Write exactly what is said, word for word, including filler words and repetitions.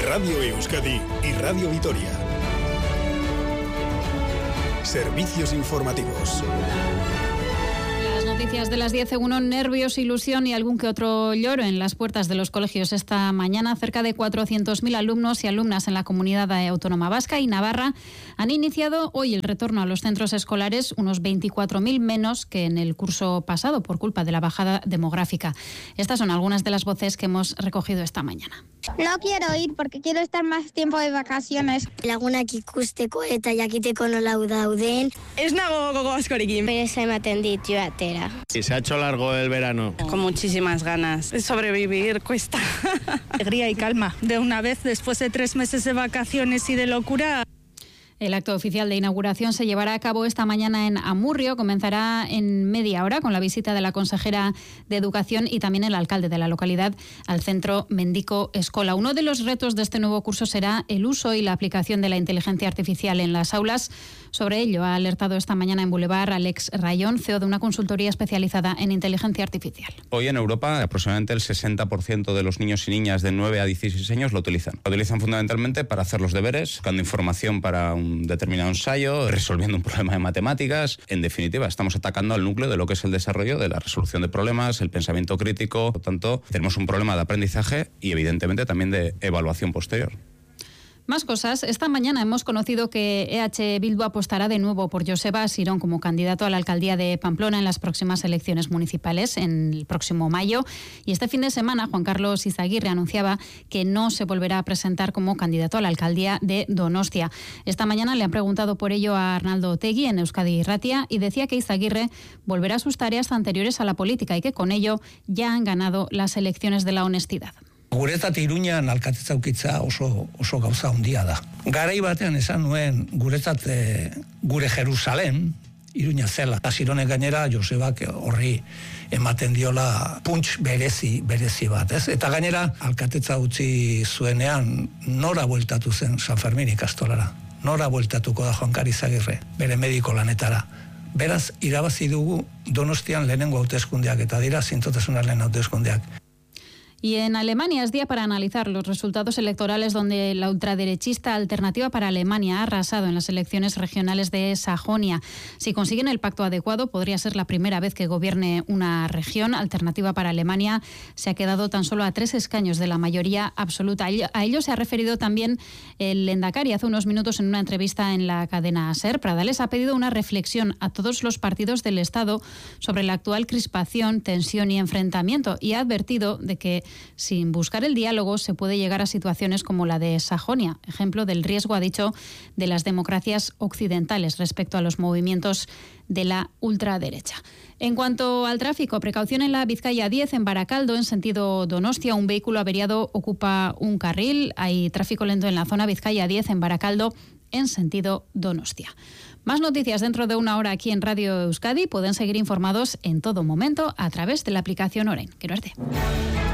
Radio Euskadi y Radio Vitoria. Servicios informativos. Noticias de las diez, uno, nervios, ilusión y algún que otro lloro en las puertas de los colegios esta mañana. Cerca de cuatrocientos mil alumnos y alumnas en la comunidad autónoma vasca y Navarra han iniciado hoy el retorno a los centros escolares, unos veinticuatro mil menos que en el curso pasado por culpa de la bajada demográfica. Estas son algunas de las voces que hemos recogido esta mañana. No quiero ir porque quiero estar más tiempo de vacaciones. Lagunak ikusteko eta jakiteko nola dauden. Ez nago gogo askorekin. Pereza ematen dit joatera. Y se ha hecho largo el verano. Con muchísimas ganas. Sobrevivir cuesta. Alegría y calma. De una vez, después de tres meses de vacaciones y de locura. El acto oficial de inauguración se llevará a cabo esta mañana en Amurrio. Comenzará en media hora con la visita de la consejera de Educación y también el alcalde de la localidad al centro Mendico Escola. Uno de los retos de este nuevo curso será el uso y la aplicación de la inteligencia artificial en las aulas. Sobre ello ha alertado esta mañana en Boulevard Alex Rayón, C E O de una consultoría especializada en inteligencia artificial. Hoy en Europa aproximadamente el sesenta por ciento de los niños y niñas de nueve a dieciséis años lo utilizan. Lo utilizan fundamentalmente para hacer los deberes, buscando información para un determinado ensayo, resolviendo un problema de matemáticas. En definitiva, estamos atacando al núcleo de lo que es el desarrollo de la resolución de problemas, el pensamiento crítico. Por lo tanto, tenemos un problema de aprendizaje y evidentemente también de evaluación posterior. Más cosas. Esta mañana hemos conocido que E H Bildu apostará de nuevo por Joseba Asirón como candidato a la alcaldía de Pamplona en las próximas elecciones municipales en el próximo mayo. Y este fin de semana Juan Carlos Izaguirre anunciaba que no se volverá a presentar como candidato a la alcaldía de Donostia. Esta mañana le han preguntado por ello a Arnaldo Otegi en Euskadi Irratia y decía que Izaguirre volverá a sus tareas anteriores a la política y que con ello ya han ganado las elecciones de la honestidad. Guretzat Iruñan alkatetza ukitza oso, oso gauza handia da. Garai batean esan nuen guretzat e, gure Jerusalem, Iruña zela. Asironek gainera Josebak horri ematen diola punts berezi, berezi bat. Ez? Eta gainera alkatetza utzi zuenean nora bueltatu zen San Fermin ikastolara. Nora bueltatuko da Juan Carlos Izaguirre, bere mediko lanetara. Beraz, irabazi dugu Donostian lehenengo hauteskundeak eta dira zintzotasunaren hauteskundeak. Y en Alemania es día para analizar los resultados electorales donde la ultraderechista Alternativa para Alemania ha arrasado en las elecciones regionales de Sajonia. Si consiguen el pacto adecuado, podría ser la primera vez que gobierne una región. Alternativa para Alemania se ha quedado tan solo a tres escaños de la mayoría absoluta. A ello se ha referido también el Lehendakari hace unos minutos en una entrevista en la cadena SER. Pradales ha pedido una reflexión a todos los partidos del Estado sobre la actual crispación, tensión y enfrentamiento y ha advertido de que sin buscar el diálogo se puede llegar a situaciones como la de Sajonia, ejemplo del riesgo, ha dicho, de las democracias occidentales respecto a los movimientos de la ultraderecha. En cuanto al tráfico, precaución en la Vizcaya diez, en Baracaldo, en sentido Donostia, un vehículo averiado ocupa un carril. Hay tráfico lento en la zona Vizcaya diez, en Baracaldo, en sentido Donostia. Más noticias dentro de una hora aquí en Radio Euskadi. Pueden seguir informados en todo momento a través de la aplicación Oren. Que no es de...